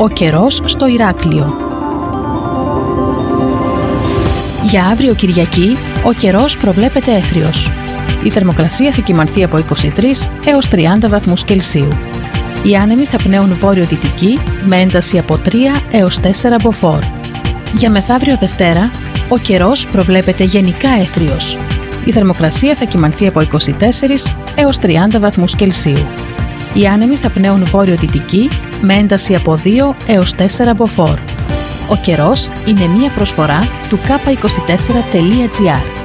Ο καιρός στο Ηράκλειο. Για αύριο Κυριακή, ο καιρός προβλέπεται έθριος. Η θερμοκρασία θα κυμανθεί από 23 έως 30 βαθμούς Κελσίου. Οι άνεμοι θα πνέουν βόρειο-δυτική με ένταση από 3 έως 4 μποφόρ. Για μεθαύριο Δευτέρα, ο καιρός προβλέπεται γενικά έθριος. Η θερμοκρασία θα κυμανθεί από 24 έως 30 βαθμούς Κελσίου. Οι άνεμοι θα πνέουν βόρειο-δυτική με ένταση από 2 έως 4 μποφόρ. Ο καιρός είναι μία προσφορά του k24.gr.